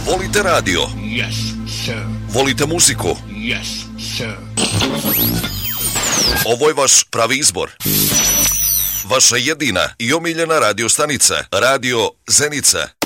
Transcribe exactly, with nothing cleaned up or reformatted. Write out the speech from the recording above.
Volite radio? Yes, sir. Volite muziku? Yes, sir. Ovo je vaš pravi izbor. Vaša jedina i omiljena radio stanica. Radio Zenica.